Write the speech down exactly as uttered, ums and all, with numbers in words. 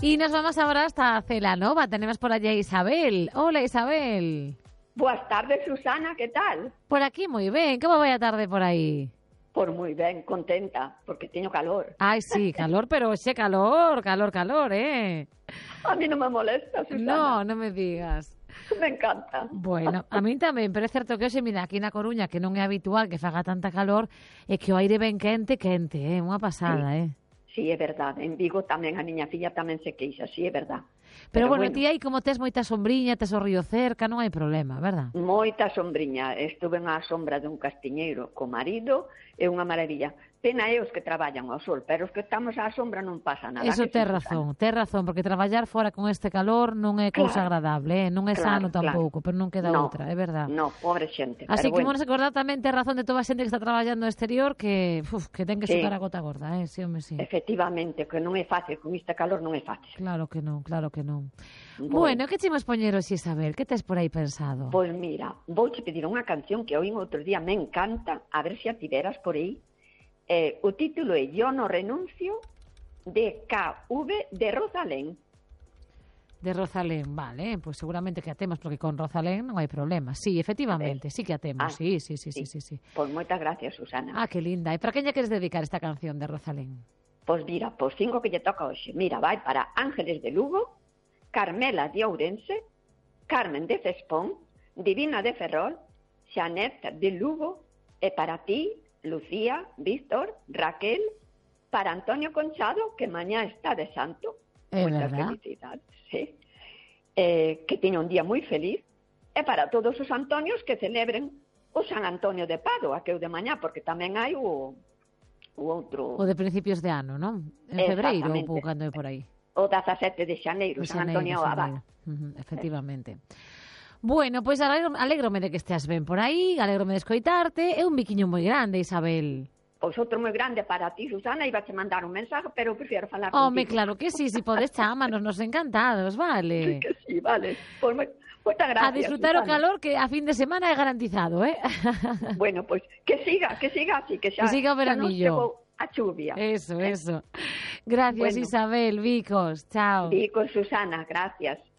Y nos vamos ahora hasta Celanova. Tenemos por allá a Isabel. Hola, Isabel. Boas tardes, Susana, que tal? Por aquí moi ben. Como vai a tarde por aí? Por moi ben, contenta, porque teño calor. Ai, sí, calor, pero xe calor, calor, calor, eh? A mí non me molesta, Susana. No, non me digas. Me encanta. Bueno, a min tamén, pero é certo que hoxe, mira, aquí na Coruña, que non é habitual que faga tanta calor, é que o aire ben quente, quente, é eh? Unha pasada, sí. eh? Sí, é verdade. En Vigo tamén a miña filla tamén se queixa, sí, é verdade. Pero, Pero bueno, bueno, ti aí como tes moita sombriña, tes o río cerca, non hai problema, verdad? Moita sombriña. Estuve na sombra dun castiñeiro co marido, é unha maravilla. Pena é os que traballan ao sol, pero os que estamos á sombra non pasa nada. Eso tes razón, tes razón, porque traballar fora con este calor non é cousa claro. agradable, eh? Non é claro, sano tampouco, claro. pero non queda no, outra, é verdad. No, pobre xente. Así pero que bueno. vamos a acordar tamén, tes razón de toda a xente que está traballando no exterior, que uf, que ten que sí. sudar a gota gorda, eh? Sí, home, sí. Efectivamente, que non é fácil, con este calor non é fácil. Claro que non, claro que non. Bueno, bueno que chimos poñeros, Isabel? Que tes por aí pensado? Pois mira, vouche pedir unha canción que oín outro día, me encanta, a ver se a tiveras por aí. Eh, o título é Yo no renuncio, de K V de Rosalén. De Rosalén, vale, pues seguramente que a temos, porque con Rosalén non hai problema. Sí, efectivamente, sí que a temos, ah, sí, sí, sí, sí, sí, sí. Pois moitas gracias, Susana. Ah, que linda. E para quen lle queres dedicar esta canción de Rosalén? Pois mira, pois cinco que lle toca hoxe. Mira, vai para Ángeles de Lugo, Carmela de Ourense, Carmen de Cespón, Divina de Ferrol, Xanet de Lugo, e para ti, Lucía, Víctor, Raquel, para Antonio Conchado, que mañá está de santo. É Moitas verdad? felicidades, sí. Eh, que teña un día moi feliz. E para todos os Antonios que celebren o San Antonio de Padua, que é o de mañá, porque tamén hai o, o outro... O de principios de ano, non? En febreiro ou pouco cando é por aí. O dezasete de xaneiro, San Antonio Abad. Uh-huh, efectivamente. Bueno, pois pues alegro, alégrome de que esteas ben por aí, alégrome de escoitarte. É un biquiño moi grande, Isabel. Pois outro moi grande para ti, Susana, iba a mandar un mensaje, pero prefiro falar Home, contigo. claro que sí, si podes chámanos, nos encantados, vale. Sí que sí, vale. Pois moi, moitas gracias, a disfrutar Susana. O calor, que a fin de semana é garantizado, eh? Bueno, pois que siga, que siga así, que xa, que siga o veranillo. A chuvia. Eso, eso. Gracias, bueno. Isabel, Vicos, chao. Vicos, Susana, gracias.